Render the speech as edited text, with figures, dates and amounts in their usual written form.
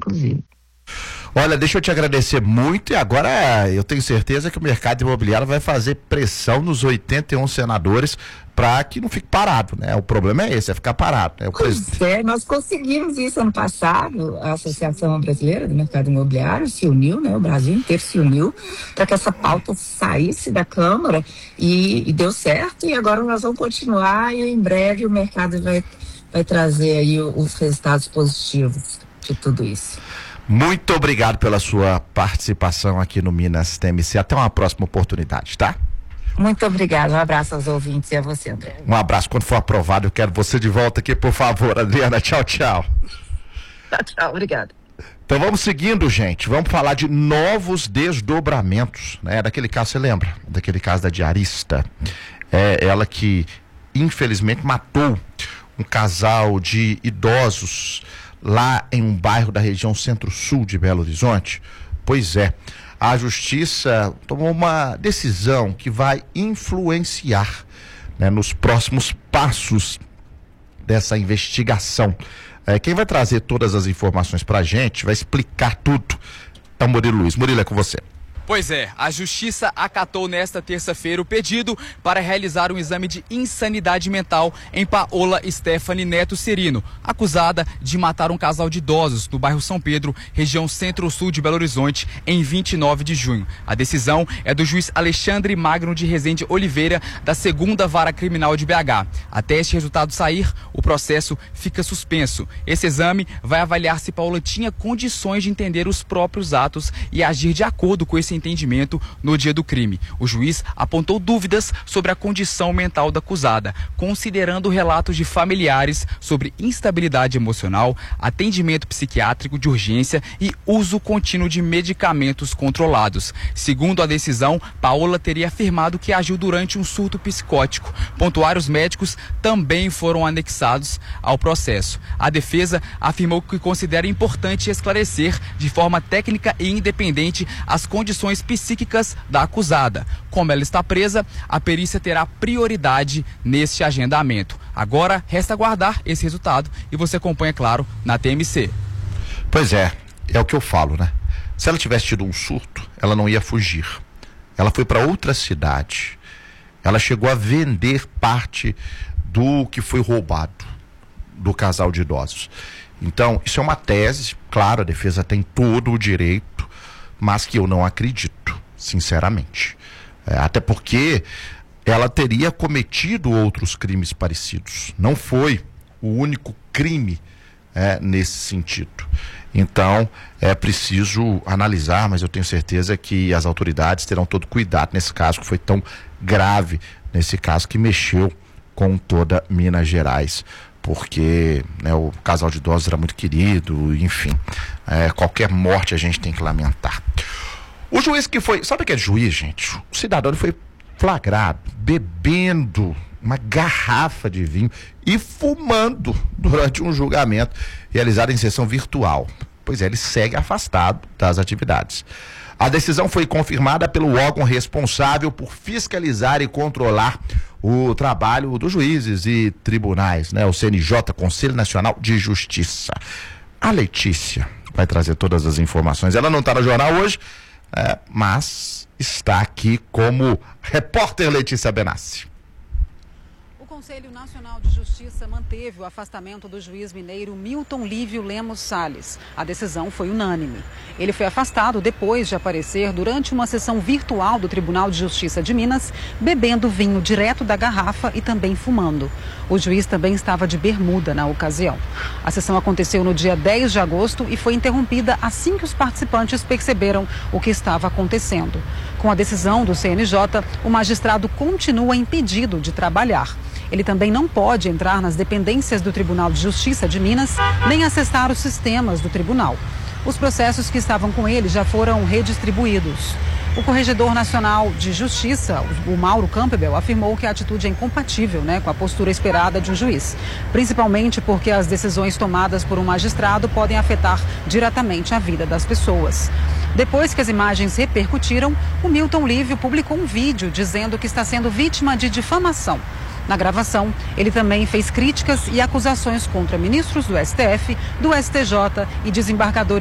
inclusive. Olha, deixa eu te agradecer muito, e agora eu tenho certeza que o mercado imobiliário vai fazer pressão nos 81 senadores para que não fique parado, né? O problema é esse, é ficar parado, né? Nós conseguimos isso ano passado. A Associação Brasileira do Mercado Imobiliário se uniu, né? O Brasil inteiro se uniu para que essa pauta saísse da Câmara e deu certo, e agora nós vamos continuar, e em breve o mercado vai trazer aí os resultados positivos de tudo isso. Muito obrigado pela sua participação aqui no Minas TMC. Até uma próxima oportunidade, tá? Muito obrigado. Um abraço aos ouvintes e a você, André. Um abraço. Quando for aprovado, eu quero você de volta aqui, por favor, Adriana. Tchau, tchau. Tchau, obrigado. Então vamos seguindo, gente. Vamos falar de novos desdobramentos, né? Daquele caso, você lembra? Daquele caso da diarista. Ela que, infelizmente, matou um casal de idosos lá em um bairro da região centro-sul de Belo Horizonte. Pois é, a justiça tomou uma decisão que vai influenciar, né, nos próximos passos dessa investigação. Quem vai trazer todas as informações pra gente, vai explicar tudo, é o Murilo Luiz. Murilo, é com você. Pois é, a Justiça acatou nesta terça-feira o pedido para realizar um exame de insanidade mental em Paola Stephanie Neto Serino, acusada de matar um casal de idosos no bairro São Pedro, região centro-sul de Belo Horizonte, em 29 de junho. A decisão é do juiz Alexandre Magno de Rezende Oliveira, da 2ª Vara Criminal de BH. Até este resultado sair, o processo fica suspenso. Esse exame vai avaliar se Paola tinha condições de entender os próprios atos e agir de acordo com esse entendimento no dia do crime. O juiz apontou dúvidas sobre a condição mental da acusada, considerando relatos de familiares sobre instabilidade emocional, atendimento psiquiátrico de urgência e uso contínuo de medicamentos controlados. Segundo a decisão, Paola teria afirmado que agiu durante um surto psicótico. Pontuários médicos também foram anexados ao processo. A defesa afirmou que considera importante esclarecer de forma técnica e independente as condições psíquicas da acusada. Como ela está presa, a perícia terá prioridade neste agendamento. Agora, resta aguardar esse resultado e você acompanha, claro, na TMC. Pois é o que eu falo, né? Se ela tivesse tido um surto, ela não ia fugir. Ela foi para outra cidade. Ela chegou a vender parte do que foi roubado do casal de idosos. Então, isso é uma tese, claro, a defesa tem todo o direito, mas que eu não acredito, sinceramente. Até porque ela teria cometido outros crimes parecidos. Não foi o único crime nesse sentido. Então, é preciso analisar, mas eu tenho certeza que as autoridades terão todo cuidado nesse caso, que foi tão grave, nesse caso que mexeu com toda Minas Gerais. Porque, né, o casal de idosos era muito querido, enfim, qualquer morte a gente tem que lamentar. O juiz que foi, sabe o que é juiz, gente? O cidadão ele foi flagrado bebendo uma garrafa de vinho e fumando durante um julgamento realizado em sessão virtual. Pois é, ele segue afastado das atividades. A decisão foi confirmada pelo órgão responsável por fiscalizar e controlar o trabalho dos juízes e tribunais, né? O CNJ, Conselho Nacional de Justiça. A Letícia vai trazer todas as informações. Ela não está no jornal hoje, mas está aqui como repórter Letícia Benassi. O Conselho Nacional de Justiça manteve o afastamento do juiz mineiro Milton Lívio Lemos Salles. A decisão foi unânime. Ele foi afastado depois de aparecer durante uma sessão virtual do Tribunal de Justiça de Minas, bebendo vinho direto da garrafa e também fumando. O juiz também estava de bermuda na ocasião. A sessão aconteceu no dia 10 de agosto e foi interrompida assim que os participantes perceberam o que estava acontecendo. Com a decisão do CNJ, o magistrado continua impedido de trabalhar. Ele também não pode entrar nas dependências do Tribunal de Justiça de Minas, nem acessar os sistemas do tribunal. Os processos que estavam com ele já foram redistribuídos. O Corregedor Nacional de Justiça, o Mauro Campbell, afirmou que a atitude é incompatível, com a postura esperada de um juiz, principalmente porque as decisões tomadas por um magistrado podem afetar diretamente a vida das pessoas. Depois que as imagens repercutiram, o Milton Lívio publicou um vídeo dizendo que está sendo vítima de difamação. Na gravação, ele também fez críticas e acusações contra ministros do STF, do STJ e desembargadores